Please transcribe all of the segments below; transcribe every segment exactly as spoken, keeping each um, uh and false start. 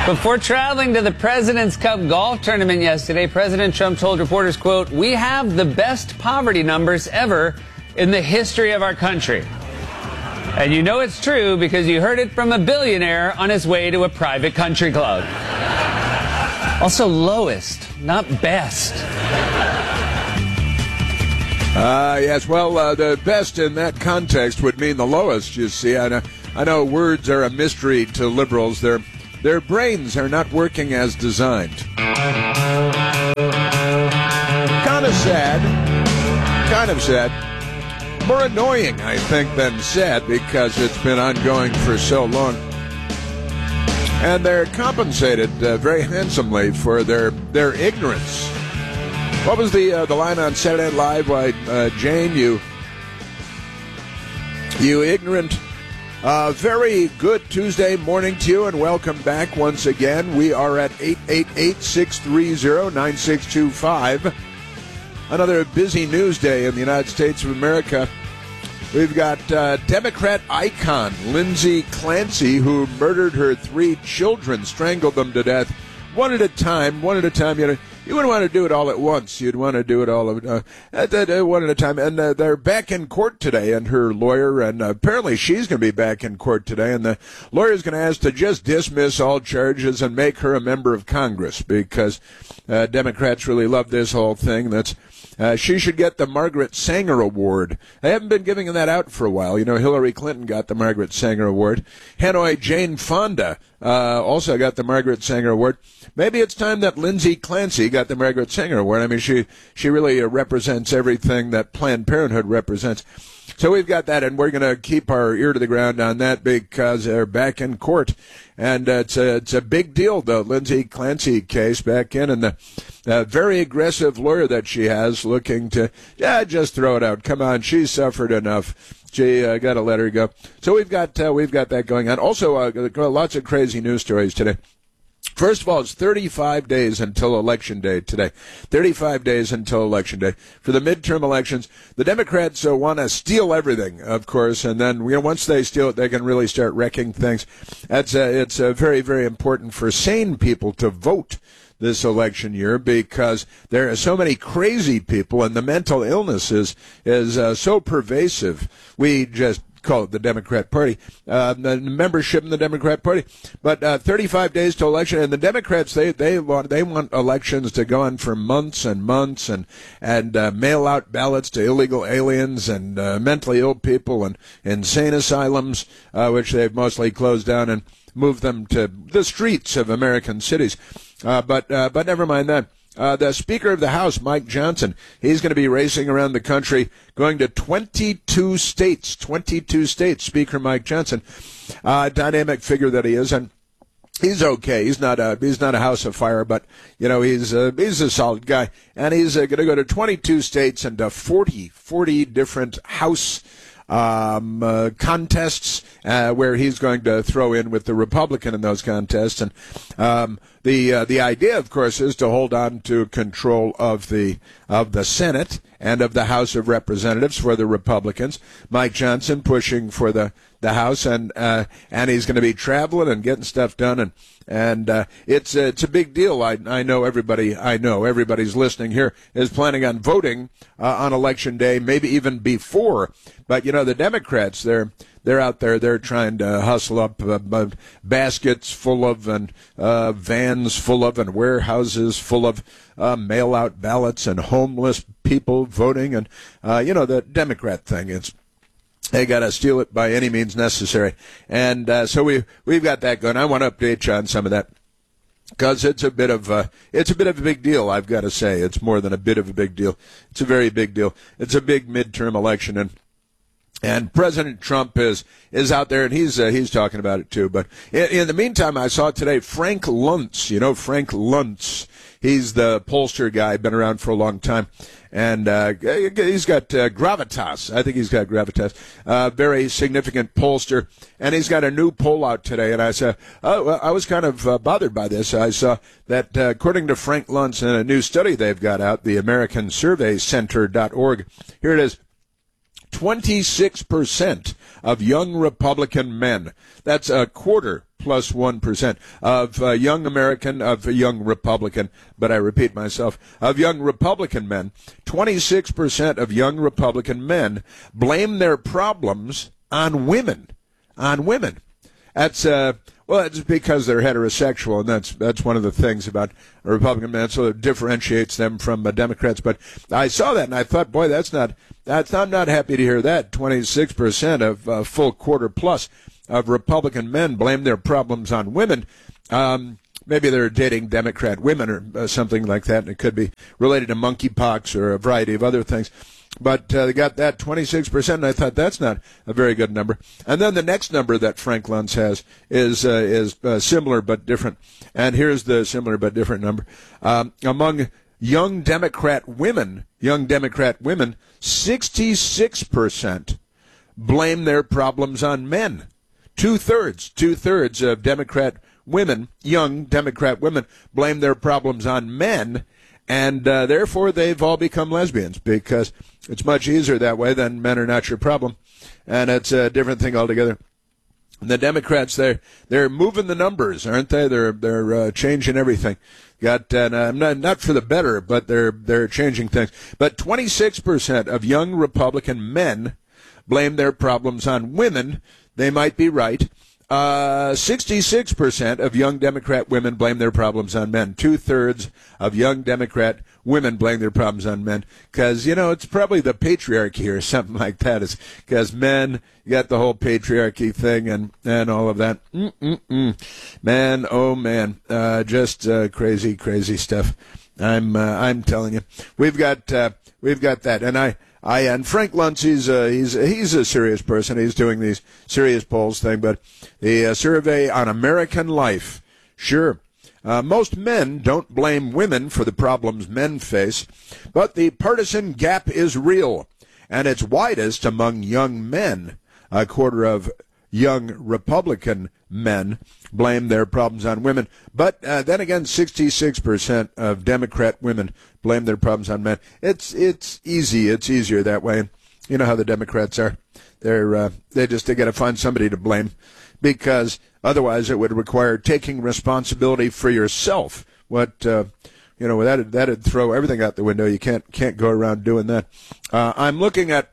Before traveling to the President's Cup golf tournament yesterday, President Trump told reporters, quote, "We have the best poverty numbers ever in the history of our country." And you know it's true because you heard it from a billionaire on his way to a private country club. Also lowest, not best. Uh, yes, well, uh, the best in that context would mean the lowest, you see. I know, I know words are a mystery to liberals. Their, their brains are not working as designed. Kind of sad. Kind of sad. More annoying, I think, than sad because it's been ongoing for so long. And they're compensated uh, very handsomely for their, their ignorance. What was the uh, the line on Saturday Night Live? Why, uh, Jane, you you ignorant. Uh, very good Tuesday morning to you, and welcome back once again. We are at eight eight eight, six three zero, nine six two five. Another busy news day in the United States of America. We've got uh, Democrat icon Lindsey Clancy, who murdered her three children, strangled them to death, one at a time, one at a time. You know, you wouldn't want to do it all at once. You'd want to do it all uh, at, at, uh, one at a time. And uh, they're back in court today, and her lawyer, and uh, apparently she's going to be back in court today, and the lawyer's going to ask to just dismiss all charges and make her a member of Congress because uh, Democrats really love this whole thing. That's Uh, she should get the Margaret Sanger Award. They haven't been giving that out for a while. You know, Hillary Clinton got the Margaret Sanger Award. Hanoi Jane Fonda uh, also got the Margaret Sanger Award. Maybe it's time that Lindsey Clancy got the Margaret Sanger Award. I mean, she, she really uh, represents everything that Planned Parenthood represents. So we've got that, and we're going to keep our ear to the ground on that because they're back in court. And uh, it's, a, it's a big deal, the Lindsey Clancy case back in, and the uh, very aggressive lawyer that she has looking to, yeah, just throw it out. Come on, she's suffered enough. Gee, I got to let her go. So we've got uh, we've got that going on. Also, uh, lots of crazy news stories today. First of all, it's thirty-five days until Election Day today. thirty-five days until Election Day. For the midterm elections, the Democrats uh, want to steal everything, of course, and then you know, once they steal it, they can really start wrecking things. That's uh, It's uh, very, very important for sane people to vote this election year because there are so many crazy people, and the mental illness is, is uh, so pervasive. We just call it the Democrat Party, uh, the membership in the Democrat Party. But uh, thirty-five days to election, and the Democrats, they they want they want elections to go on for months and months, and and uh, mail out ballots to illegal aliens and uh, mentally ill people and insane asylums, uh, which they've mostly closed down and moved them to the streets of American cities. Uh, but uh, but never mind that. Uh, the Speaker of the House, Mike Johnson, he's going to be racing around the country, going to twenty-two states, twenty-two states, Speaker Mike Johnson, uh, dynamic figure that he is, and he's okay. He's not a, he's not a house of fire, but, you know, he's a, he's a solid guy, and he's uh, going to go to twenty-two states and to forty, forty different House um, uh, contests, uh, where he's going to throw in with the Republican in those contests, and, um, The uh, the idea, of course, is to hold on to control of the of the Senate and of the House of Representatives for the Republicans. Mike Johnson pushing for the, the House, and uh, and he's going to be traveling and getting stuff done, and and uh, it's uh, it's a big deal. I I know everybody I know everybody's listening here is planning on voting uh, on Election Day, maybe even before. But you know the Democrats, they're. They're out there. They're trying to hustle up uh, uh, baskets full of and uh, vans full of and warehouses full of uh, mail-out ballots and homeless people voting. And, uh, you know, the Democrat thing, it's they got to steal it by any means necessary. And uh, so we, we've got that going. I want to update you on some of that because it's a bit of a, it's a bit of a big deal, I've got to say. It's more than a bit of a big deal. It's a very big deal. It's a big midterm election, and And President Trump is is out there, and he's uh, he's talking about it too. But in, in the meantime, I saw today Frank Luntz. You know Frank Luntz. He's the pollster guy, been around for a long time, and uh, he's got uh, gravitas. I think he's got gravitas. Uh, very significant pollster, and he's got a new poll out today. And I said, oh, well, I was kind of uh, bothered by this. I saw that uh, according to Frank Luntz, in a new study they've got out, the American Survey Center dot org. Here it is. twenty-six percent of young Republican men. That's a quarter plus one percent of uh, young American, of young Republican, but I repeat myself, of young Republican men, twenty-six percent of young Republican men blame their problems on women, on women. That's, uh, well, it's because they're heterosexual, and that's that's one of the things about a Republican man, so it differentiates them from uh, Democrats. But I saw that, and I thought, boy, that's not, that's I'm not happy to hear that. twenty-six percent of uh, full quarter plus of Republican men blame their problems on women. Um, maybe they're dating Democrat women or uh, something like that, and it could be related to monkeypox or a variety of other things. But uh, they got that twenty-six percent, and I thought that's not a very good number. And then the next number that Frank Luntz has is uh, is uh, similar but different. And here's the similar but different number. Um, among young Democrat women, young Democrat women, sixty-six percent blame their problems on men. Two-thirds, two-thirds of Democrat women, young Democrat women, blame their problems on men. And uh, therefore, they've all become lesbians because it's much easier that way than men are not your problem. And it's a different thing altogether. And the Democrats, they're, they're moving the numbers, aren't they? They're they're uh, changing everything. Got uh, not, not for the better, but they're they're changing things. But twenty-six percent of young Republican men blame their problems on women. They might be right. Uh, sixty-six percent of young Democrat women blame their problems on men. Two-thirds of young Democrat women blame their problems on men. Because, you know, it's probably the patriarchy or something like that. It's because men, you got the whole patriarchy thing and, and all of that. Mm-mm-mm. Man, oh man, uh, just uh, crazy, crazy stuff. I'm uh, I'm telling you. We've got, uh, we've got that. And I... I and Frank Luntz, he's uh, he's he's a serious person. He's doing these serious polls thing, but the uh, survey on American life, sure. Uh, most men don't blame women for the problems men face, but the partisan gap is real, and it's widest among young men. A quarter of young Republican men blame their problems on women. But uh, then again, sixty-six percent of Democrat women blame their problems on men. It's it's easy. It's easier that way. And you know how the Democrats are. They're uh, they just they got to find somebody to blame, because otherwise it would require taking responsibility for yourself. What uh, you know that that'd throw everything out the window. You can't can't go around doing that. Uh, I'm looking at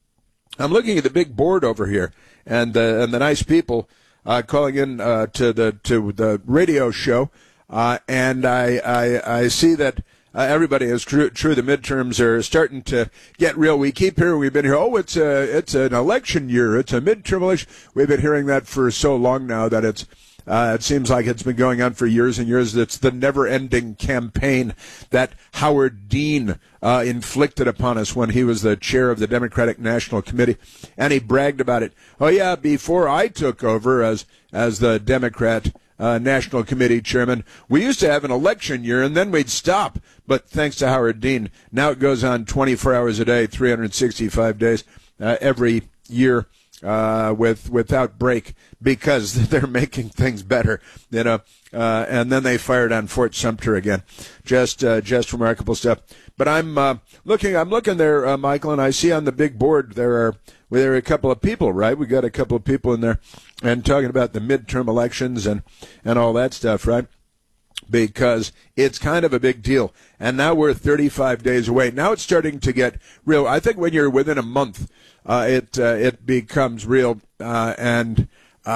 I'm looking at the big board over here, and the and the nice people uh, calling in uh, to the to the radio show, uh, and I I, I see that. Uh, everybody is true, true. The midterms are starting to get real. We keep hearing, we've been here, oh, it's a, it's an election year. It's a midterm election. We've been hearing that for so long now that it's, uh, it seems like it's been going on for years and years. It's the never-ending campaign that Howard Dean uh, inflicted upon us when he was the chair of the Democratic National Committee, and he bragged about it. Oh yeah, before I took over as as the Democrat Uh, National Committee chairman, we used to have an election year and then we'd stop. But thanks to Howard Dean, now it goes on twenty-four hours a day, three hundred sixty-five days uh, every year uh, with without break, because they're making things better, you know. Uh, and then they fired on Fort Sumter again. Just uh, just remarkable stuff. But I'm uh, looking, I'm looking there, uh, Michael, and I see on the big board there are well, there are a couple of people, right? We got a couple of people in there, and talking about the midterm elections and and all that stuff, right? Because it's kind of a big deal. And now we're thirty-five days away. Now it's starting to get real. I think when you're within a month, uh, it uh, it becomes real, uh, and.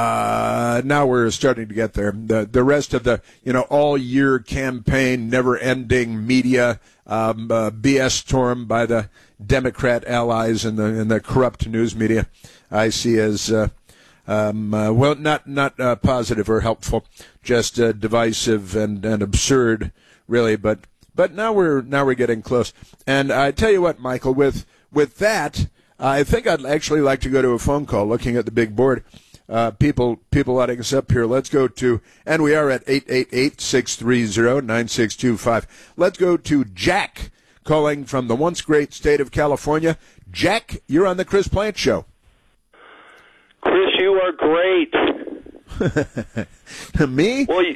Uh, now we're starting to get there. The the rest of the, you know, all year campaign, never ending media, um, uh, B S storm by the Democrat allies and the, and the corrupt news media, I see as, uh, um, uh, well, not, not, uh, positive or helpful, just, uh, divisive and, and absurd, really. But, but now we're, now we're getting close. And I tell you what, Michael, with, with that, I think I'd actually like to go to a phone call looking at the big board. Uh, people, people letting us up here. Let's go to, and we are at eight eight eight, six three zero, nine six two five. Let's go to Jack, calling from the once great state of California. Jack, you're on the Chris Plante Show. Chris, you are great. Me? Well, you, I,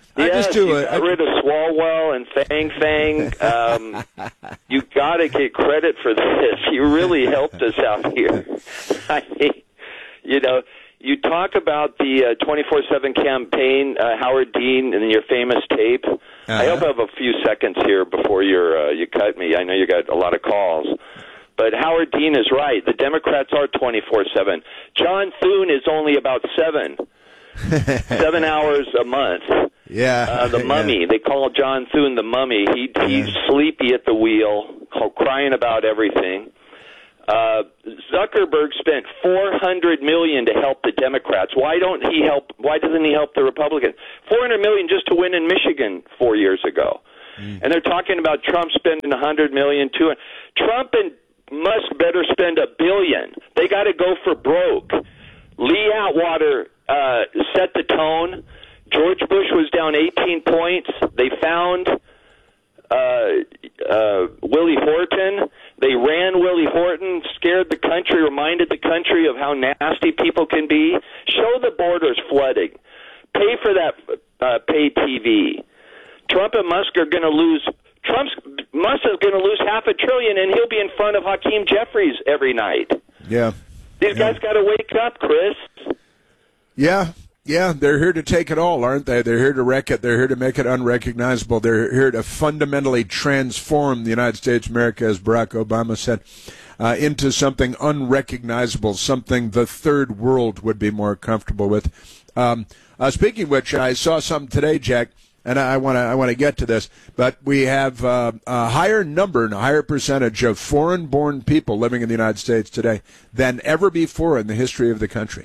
I yes, just do you it. got rid of Swalwell and Fang Fang. Um, you got to get credit for this. You really helped us out here. I mean, you know, you talk about the twenty-four seven campaign, uh, Howard Dean, and your famous tape. Uh-huh. I hope I have a few seconds here before you're, uh, you cut me. I know you got a lot of calls. But Howard Dean is right. The Democrats are twenty-four seven. John Thune is only about seven. Seven hours a month. Yeah. Uh, the mummy. Yeah. They call John Thune the mummy. He, he's yeah. sleepy at the wheel, crying about everything. Uh, Zuckerberg spent four hundred million dollars to help the Democrats. Why don't he help? Why doesn't he help the Republicans? four hundred million dollars just to win in Michigan four years ago. Mm. And they're talking about Trump spending one hundred million dollars too. Trump and Musk better spend a billion. They got to go for broke. Lee Atwater uh, set the tone. George Bush was down eighteen points. They found uh, uh, Willie Horton. They ran Willie Horton, scared the country, reminded the country of how nasty people can be. Show the borders flooding. Pay for that uh, pay T V. Trump and Musk are going to lose. Trump's Musk is going to lose half a trillion, and he'll be in front of Hakeem Jeffries every night. Yeah. These yeah. guys got to wake up, Chris. Yeah. Yeah, they're here to take it all, aren't they? They're here to wreck it. They're here to make it unrecognizable. They're here to fundamentally transform the United States of America, as Barack Obama said, uh, into something unrecognizable, something the third world would be more comfortable with. Um, uh, speaking of which, I saw something today, Jack, and I want to I want to get to this, but we have uh, a higher number and a higher percentage of foreign-born people living in the United States today than ever before in the history of the country.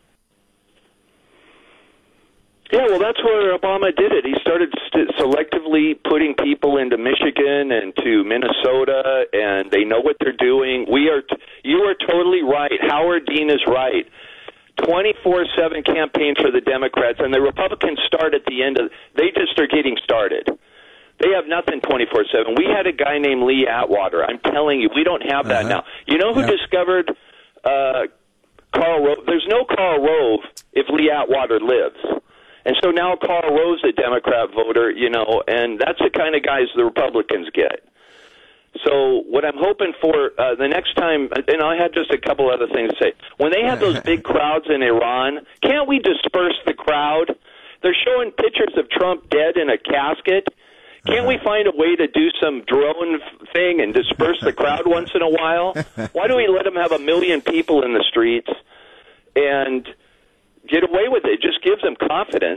Yeah, well, that's where Obama did it. He started st- selectively putting people into Michigan and to Minnesota, and they know what they're doing. We are, t- you are totally right. Howard Dean is right. twenty-four seven campaign for the Democrats, and the Republicans start at the end of. They just are getting started. They have nothing twenty-four seven. We had a guy named Lee Atwater. I'm telling you, we don't have that uh-huh. now. You know who yeah. discovered uh, Karl Rove? There's no Karl Rove if Lee Atwater lives. And so now Karl Rove's a Democrat voter, you know, and that's the kind of guys the Republicans get. So what I'm hoping for uh, the next time, and I had just a couple other things to say. When they have those big crowds in Iran, can't we disperse the crowd? They're showing pictures of Trump dead in a casket. Can't we find a way to do some drone thing and disperse the crowd once in a while? Why do we let them have a million people in the streets and get away with it? It just gives them confidence.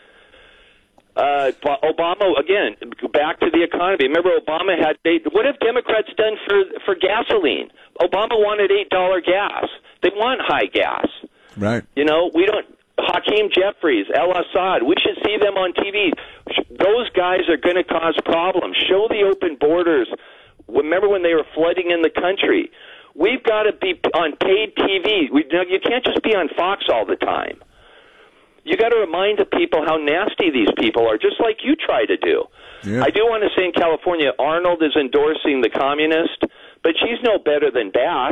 Uh, Obama, again, back to the economy. Remember, Obama had eight. What have Democrats done for for gasoline? Obama wanted eight dollar gas. They want high gas. Right. You know, we don't. Hakeem Jeffries, El Assad. We should see them on T V. Those guys are going to cause problems. Show the open borders. Remember when they were flooding in the country? We've got to be on paid T V. We, you can't just be on Fox all the time. You got to remind the people how nasty these people are, just like you try to do. Yeah. I do want to say in California, Arnold is endorsing the communist, but she's no better than Bass.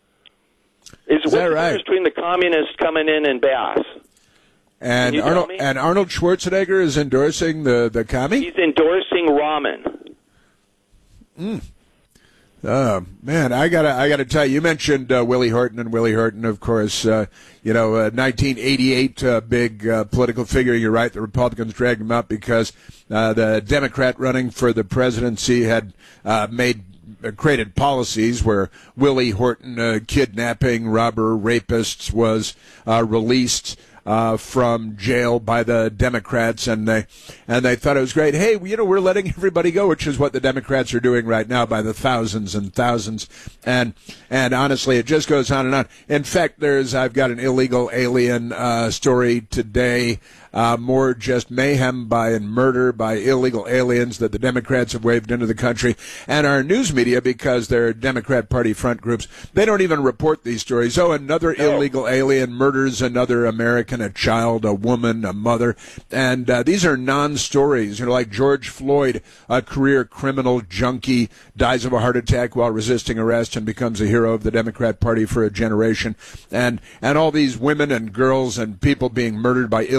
Is, is what's that the right? difference between the communists coming in and Bass? And Arnold and Arnold Schwarzenegger is endorsing the the commie? He's endorsing ramen. Mm. Oh, man, I gotta, I gotta tell you, you mentioned uh, Willie Horton, and Willie Horton, of course, uh, you know, uh, nineteen eighty-eight uh, big uh, political figure. You're right, the Republicans dragged him up because uh, the Democrat running for the presidency had uh, made uh, created policies where Willie Horton, uh, kidnapping, robber, rapists, was uh, released Uh, from jail by the Democrats, and they and they thought it was great. Hey, you know, we're letting everybody go, which is what the Democrats are doing right now by the thousands and thousands. And and honestly, it just goes on and on. In fact, there's I've got an illegal alien uh, story today. Uh, more just mayhem by and murder by illegal aliens that the Democrats have waved into the country. And our news media, because they're Democrat Party front groups, they don't even report these stories. Oh, another no. illegal alien murders another American, a child, a woman, a mother. And uh, these are non-stories. You know, like George Floyd, a career criminal junkie, dies of a heart attack while resisting arrest and becomes a hero of the Democrat Party for a generation. And, and all these women and girls and people being murdered by illegal aliens.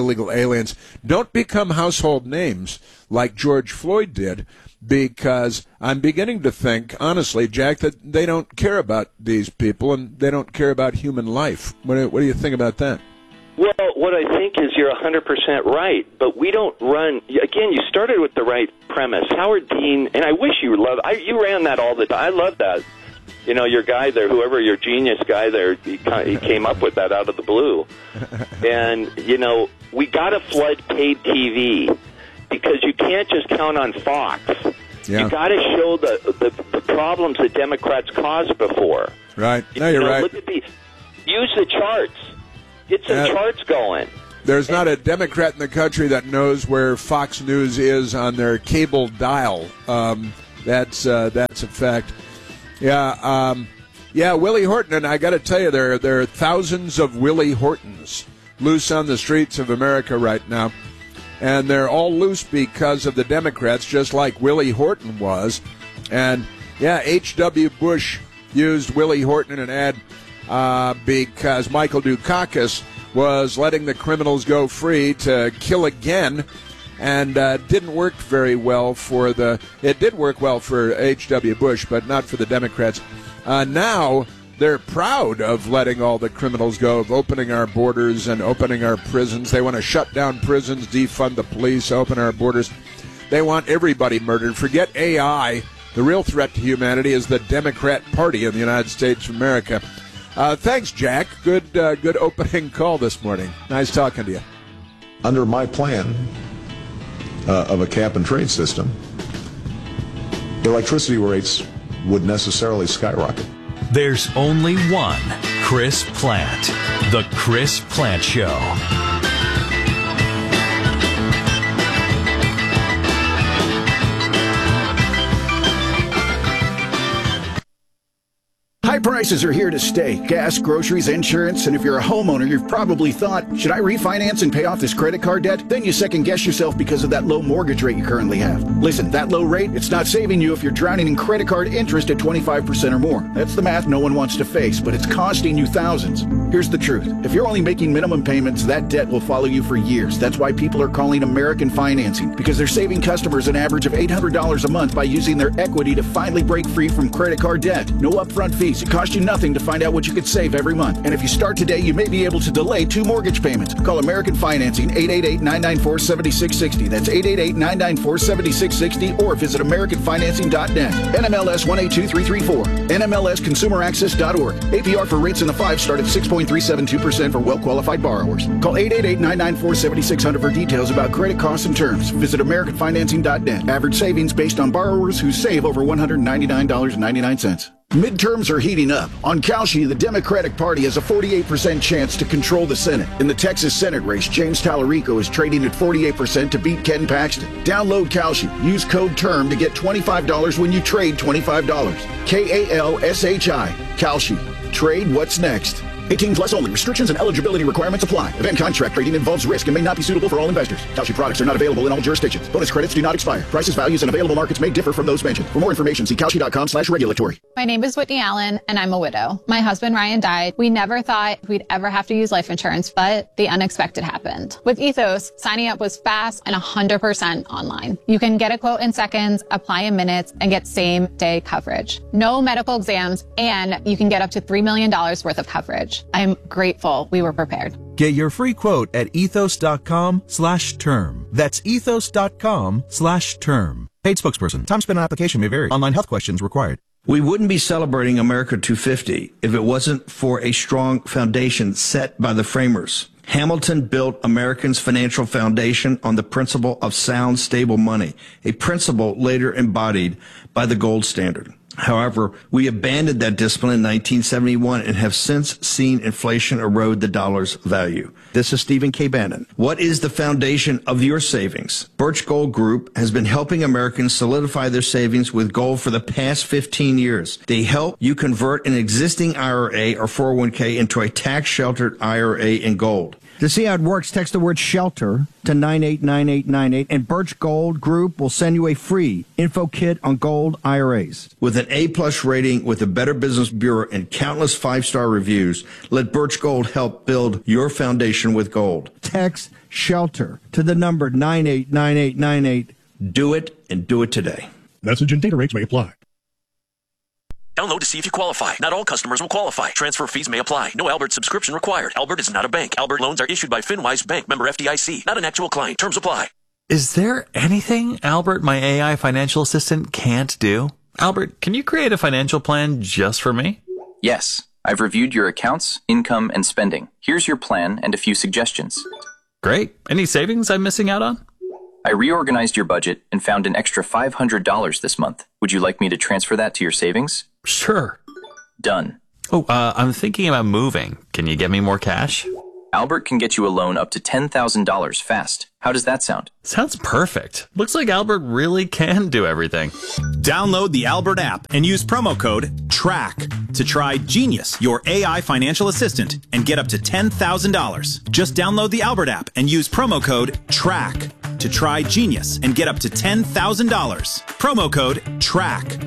aliens don't become household names like George Floyd did, because I'm beginning to think, honestly, Jack, that they don't care about these people and they don't care about human life. What do, what do you think about that? Well, what I think is you're one hundred percent right, but we don't run, again, you started with the right premise. Howard Dean, and I wish you loved, I, you ran that all the time. I love that. You know, your guy there, whoever your genius guy there, he, he came up with that out of the blue. And, you know, we got to flood paid T V because you can't just count on Fox. Yeah. You got to show the, the the problems that Democrats caused before. Right. No, you you're know, right. Look at the, use the charts. Get some uh, charts going. There's not a Democrat in the country that knows where Fox News is on their cable dial. Um, that's uh, that's a fact. Yeah, um, yeah. Willie Horton, and I got to tell you, there there are thousands of Willie Hortons loose on the streets of America right now, and they're all loose because of the Democrats, just like Willie Horton was. And yeah, H W Bush used Willie Horton in an ad uh, because Michael Dukakis was letting the criminals go free to kill again. And uh, didn't work very well for the. It did work well for H W Bush, but not for the Democrats. Uh, now they're proud of letting all the criminals go, of opening our borders and opening our prisons. They want to shut down prisons, defund the police, open our borders. They want everybody murdered. Forget A I. The real threat to humanity is the Democrat Party in the United States of America. Uh, thanks, Jack. Good, uh, good opening call this morning. Nice talking to you. Under my plan Uh, of a cap and trade system, electricity rates would necessarily skyrocket. There's only one Chris Plante, The Chris Plante Show. High prices are here to stay. Gas, groceries, insurance, and if you're a homeowner, you've probably thought, should I refinance and pay off this credit card debt? Then you second guess yourself because of that low mortgage rate you currently have. Listen, that low rate, it's not saving you if you're drowning in credit card interest at twenty-five percent or more. That's the math no one wants to face, but it's costing you thousands. Here's the truth. If you're only making minimum payments, that debt will follow you for years. That's why people are calling American Financing, because they're saving customers an average of eight hundred dollars a month by using their equity to finally break free from credit card debt. No upfront fees. It costs you nothing to find out what you could save every month. And if you start today, you may be able to delay two mortgage payments. Call American Financing, eight eight eight, nine nine four, seven six six zero. That's eight eight eight, nine nine four, seven six six zero, or visit American Financing dot net. N M L S one eight two three three four. N M L S consumer access dot org. A P R for rates in the five start at six point three seven two percent for well-qualified borrowers. Call eight eight eight, nine nine four, seven six zero zero for details about credit costs and terms. Visit American Financing dot net. Average savings based on borrowers who save over one hundred ninety-nine dollars and ninety-nine cents. Midterms are heating up. On Kalshi, the Democratic Party has a forty-eight percent chance to control the Senate. In the Texas Senate race, James Tallarico is trading at forty-eight percent to beat Ken Paxton. Download Kalshi. Use code TERM to get twenty-five dollars when you trade twenty-five dollars. K A L S H I. Kalshi. Trade what's next. eighteen plus only. Restrictions and eligibility requirements apply. Event contract trading involves risk and may not be suitable for all investors. Kalshi products are not available in all jurisdictions. Bonus credits do not expire. Prices, values, and available markets may differ from those mentioned. For more information, see Kalshi dot com slash regulatory. My name is Whitney Allen, and I'm a widow. My husband, Ryan, died. We never thought we'd ever have to use life insurance, but the unexpected happened. With Ethos, signing up was fast and one hundred percent online. You can get a quote in seconds, apply in minutes, and get same-day coverage. No medical exams, and you can get up to three million dollars worth of coverage. I'm grateful we were prepared. Get your free quote at ethos dot com slash term. That's ethos dot com slash term. Paid spokesperson. Time spent on application may vary. Online health questions required. We wouldn't be celebrating America two fifty if it wasn't for a strong foundation set by the framers. Hamilton built Americans' financial foundation on the principle of sound, stable money, a principle later embodied by the gold standard. However, we abandoned that discipline in nineteen seventy-one and have since seen inflation erode the dollar's value. This is Stephen K. Bannon. What is the foundation of your savings? Birch Gold Group has been helping Americans solidify their savings with gold for the past fifteen years. They help you convert an existing I R A or four oh one k into a tax-sheltered I R A in gold. To see how it works, text the word SHELTER to nine eight nine eight nine eight, and Birch Gold Group will send you a free info kit on gold I R As. With an A-plus rating with the Better Business Bureau and countless five-star reviews, let Birch Gold help build your foundation with gold. Text SHELTER to the number nine eight nine eight nine eight. Do it, and do it today. Message and data rates may apply. Download to see if you qualify. Not all customers will qualify. Transfer fees may apply. No Albert subscription required. Albert is not a bank. Albert loans are issued by FinWise Bank, member F D I C. Not an actual client. Terms apply. Is there anything Albert, my A I financial assistant, can't do? Albert, can you create a financial plan just for me? Yes. I've reviewed your accounts, income, and spending. Here's your plan and a few suggestions. Great. Any savings I'm missing out on? I reorganized your budget and found an extra five hundred dollars this month. Would you like me to transfer that to your savings? Sure. Done. Oh, uh, I'm thinking about moving. Can you get me more cash? Albert can get you a loan up to ten thousand dollars fast. How does that sound? Sounds perfect. Looks like Albert really can do everything. Download the Albert app and use promo code TRACK to try Genius, your A I financial assistant, and get up to ten thousand dollars. Just download the Albert app and use promo code TRACK to try Genius and get up to ten thousand dollars. Promo code TRACK.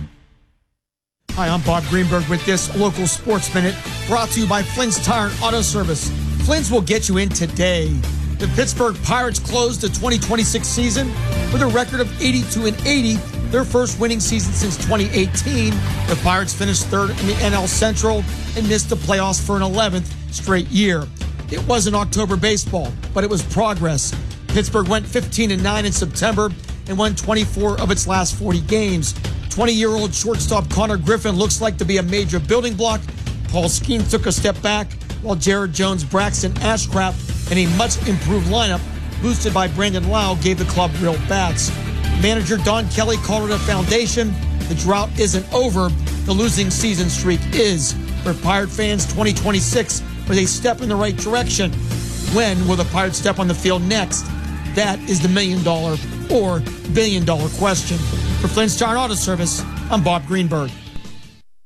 Hi, I'm Bob Greenberg with this local sports minute brought to you by Flynn's Tire and Auto Service. Flynn's will get you in today. The Pittsburgh Pirates closed the twenty twenty-six season with a record of eighty-two and eighty, their first winning season since twenty eighteen. The Pirates finished third in the N L Central and missed the playoffs for an eleventh straight year. It wasn't October baseball, but it was progress. Pittsburgh went fifteen and nine in September and won twenty-four of its last forty games. twenty-year-old shortstop Connor Griffin looks like to be a major building block. Paul Skeen took a step back, while Jared Jones, Braxton Ashcraft, and a much-improved lineup boosted by Brandon Lau gave the club real bats. Manager Don Kelly called it a foundation. The drought isn't over. The losing season streak is. For Pirate fans, twenty twenty-six was a step in the right direction. When will the Pirates step on the field next? That is the million-dollar or billion-dollar question. For Flynn's Tire and Auto Service, I'm Bob Greenberg.